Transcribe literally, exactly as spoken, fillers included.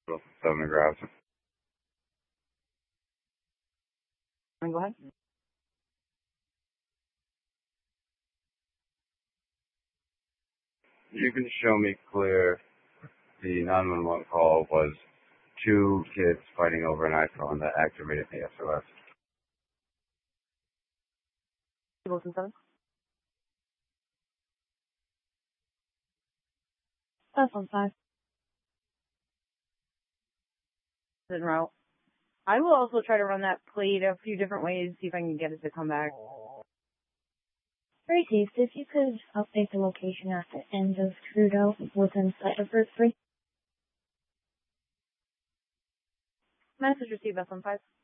Seven McGrath. Go ahead. You can show me clear the nine one one call was two kids fighting over an iPhone that activated the S O S. Wilson seven. That's on five. En route. I will also try to run that plate a few different ways, see if I can get it to come back. Tracy, if you could update the location at the end of Trudeau within sight of Route three. Message received, S one five.